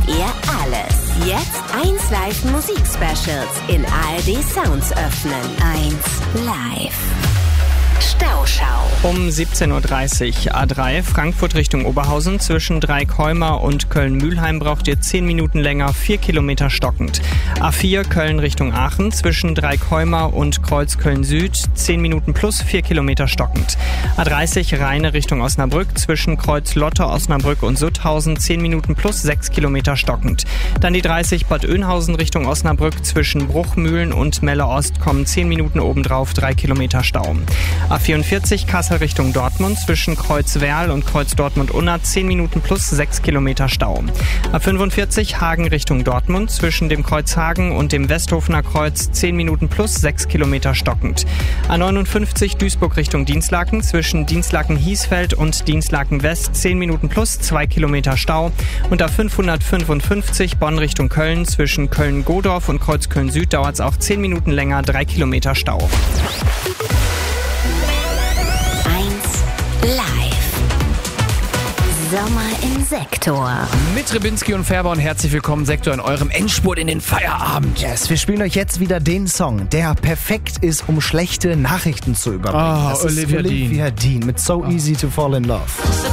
ihr alles. Jetzt 1 Live Musik-Specials in ARD Sounds öffnen. 1 Live. Stauschau. Um 17.30 Uhr A3 Frankfurt Richtung Oberhausen zwischen Dreieckholmer und Köln-Mühlheim braucht ihr 10 Minuten länger, 4 Kilometer stockend. A4 Köln Richtung Aachen zwischen Dreieckholmer und Kreuz Köln-Süd 10 Minuten plus 4 Kilometer stockend. A30 Rheine Richtung Osnabrück zwischen Kreuz Lotte, Osnabrück und Sutthausen 10 Minuten plus 6 Kilometer stockend. Dann die 30 Bad Oeynhausen Richtung Osnabrück zwischen Bruchmühlen und Melle Ost kommen 10 Minuten obendrauf, 3 Kilometer Stau. A44 Kassel Richtung Dortmund zwischen Kreuz Werl und Kreuz Dortmund-Unna 10 Minuten plus 6 Kilometer Stau. A45 Hagen Richtung Dortmund zwischen dem Kreuz Hagen und dem Westhofener Kreuz 10 Minuten plus 6 Kilometer stockend. A59 Duisburg Richtung Dinslaken zwischen Dinslaken-Hiesfeld und Dinslaken-West 10 Minuten plus 2 Kilometer Stau. Und A555 Bonn Richtung Köln zwischen Köln-Godorf und Kreuz Köln-Süd dauert es auch 10 Minuten länger, 3 Kilometer Stau. Sommer im Sektor. Mit Rybinski und Färber und herzlich willkommen, Sektor, in eurem Endspurt in den Feierabend. Yes, wir spielen euch jetzt wieder den Song, der perfekt ist, um schlechte Nachrichten zu überbringen. Das ist Olivia Dean mit So Easy to Fall in Love.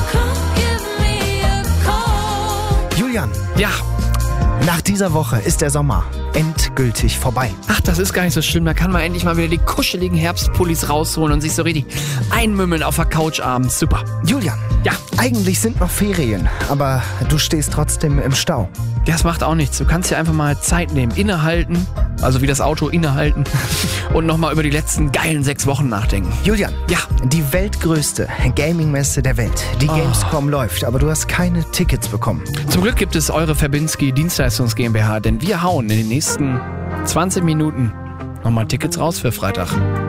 Julian. Ja. Nach dieser Woche ist der Sommer endgültig vorbei. Ach, das ist gar nicht so schlimm. Da kann man endlich mal wieder die kuscheligen Herbstpullis rausholen und sich so richtig einmümmeln auf der Couch abends. Super. Julian. Ja. Eigentlich sind noch Ferien, aber du stehst trotzdem im Stau. Das macht auch nichts. Du kannst dir einfach mal Zeit nehmen, innehalten, also wie das Auto innehalten und nochmal über die letzten geilen 6 Wochen nachdenken. Julian. Ja. Die weltgrößte Gaming-Messe der Welt, die Gamescom läuft, aber du hast keine Tickets bekommen. Zum Glück gibt es eure Verbinski Dienstleistungs GmbH, denn wir hauen in den nächsten 20 Minuten nochmal Tickets raus für Freitag.